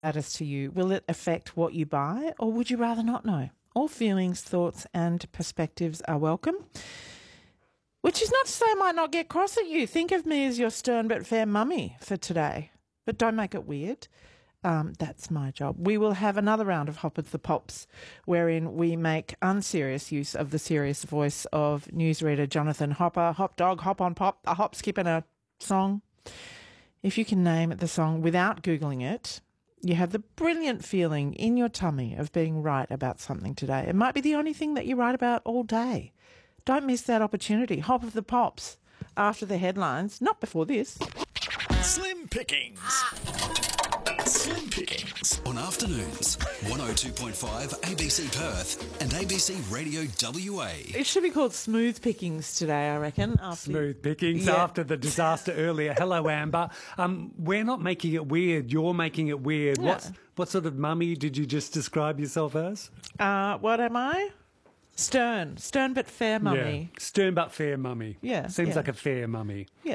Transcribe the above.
matters to you? Will it affect what you buy, or would you rather not know? All feelings, thoughts and perspectives are welcome. Which is not to say I might not get cross at you. Think of me as your stern but fair mummy for today. But don't make it weird. That's my job. We will have another round of Hop with the Pops, wherein we make unserious use of the serious voice of newsreader Jonathan Hopper. Hop dog, hop on pop, a hop, skip and a song. If you can name the song without Googling it, you have the brilliant feeling in your tummy of being right about something today. It might be the only thing that you write about all day. Don't miss that opportunity. Hop of the Pops after the headlines, not before this. Slim Pickings. Slim Pickings on afternoons. 102.5 ABC Perth and ABC Radio WA. It should be called Smooth Pickings today, I reckon. Smooth Pickings after the disaster earlier. Hello, Amber. We're not making it weird. You're making it weird. Yeah. What sort of mummy did you just describe yourself as? What am I? Stern but fair mummy. Yeah. Stern but fair mummy. Yeah, Seems yeah. like a fair mummy. Yeah,